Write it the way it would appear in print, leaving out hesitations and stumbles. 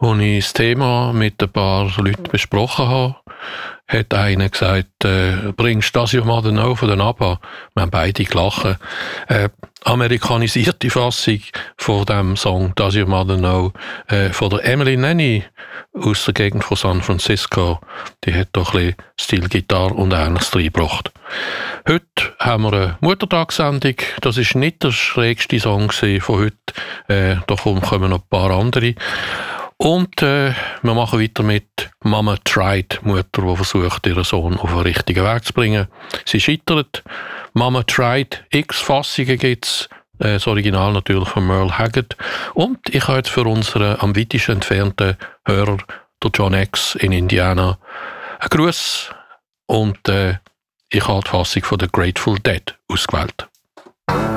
Als ich das Thema mit ein paar Leuten besprochen habe, hat einer gesagt, bringst du das ja mal den Know von den ABBA? Wir haben beide gelacht. Amerikanisierte Fassung von dem Song «Does Your Mother Know» von der Emily Nanny aus der Gegend von San Francisco. Die hat doch ein bisschen Stilgitarre und Ähnliches reingebracht. Heute haben wir eine Muttertagssendung. Das war nicht der schrägste Song von heute. Da kommen noch ein paar andere. Und wir machen weiter mit Mama Tried, Mutter, die versucht, ihren Sohn auf den richtigen Weg zu bringen. Sie scheitert. Mama Tried, x Fassungen gibt es. Das Original natürlich von Merle Haggard. Und ich habe jetzt für unseren am weitesten entfernten Hörer, der John X in Indiana, einen Gruß. Und ich habe die Fassung von The Grateful Dead ausgewählt.